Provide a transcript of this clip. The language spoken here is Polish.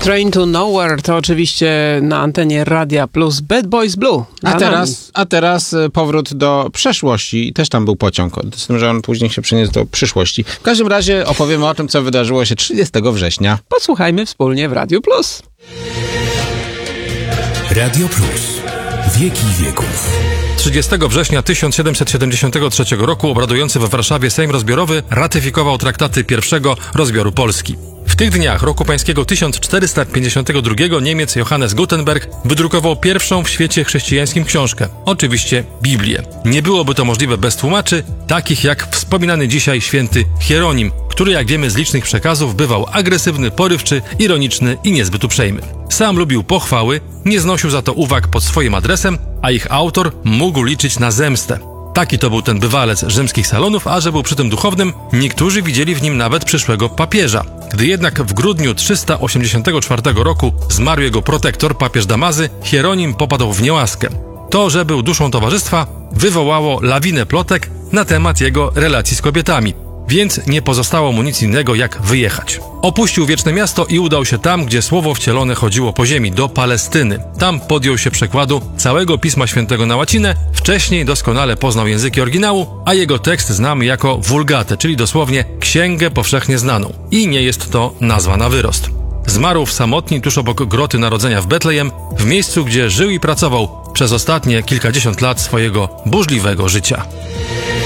Train to Nowhere to oczywiście na antenie Radia Plus Bad Boys Blue. A teraz powrót do przeszłości. Też tam był pociąg, z tym, że on później się przeniósł do przyszłości. W każdym razie opowiemy o tym, co wydarzyło się 30 września. Posłuchajmy wspólnie w Radiu Plus. Radio Plus. Wieki wieków. 30 września 1773 roku obradujący we Warszawie Sejm Rozbiorowy ratyfikował traktaty pierwszego rozbioru Polski. W tych dniach roku pańskiego 1452 Niemiec Johannes Gutenberg wydrukował pierwszą w świecie chrześcijańskim książkę, oczywiście Biblię. Nie byłoby to możliwe bez tłumaczy, takich jak wspominany dzisiaj święty Hieronim, który, jak wiemy z licznych przekazów, bywał agresywny, porywczy, ironiczny i niezbyt uprzejmy. Sam lubił pochwały, nie znosił za to uwag pod swoim adresem, a ich autor mógł liczyć na zemstę. Taki to był ten bywalec rzymskich salonów, a że był przy tym duchownym, niektórzy widzieli w nim nawet przyszłego papieża. Gdy jednak w grudniu 384 roku zmarł jego protektor, papież Damazy, Hieronim popadł w niełaskę. To, że był duszą towarzystwa, wywołało lawinę plotek na temat jego relacji z kobietami, więc nie pozostało mu nic innego jak wyjechać. Opuścił wieczne miasto i udał się tam, gdzie słowo wcielone chodziło po ziemi, do Palestyny. Tam podjął się przekładu całego Pisma Świętego na łacinę, wcześniej doskonale poznał języki oryginału, a jego tekst znamy jako Vulgatę, czyli dosłownie księgę powszechnie znaną. I nie jest to nazwa na wyrost. Zmarł w samotni tuż obok groty Narodzenia w Betlejem, w miejscu, gdzie żył i pracował przez ostatnie kilkadziesiąt lat swojego burzliwego życia.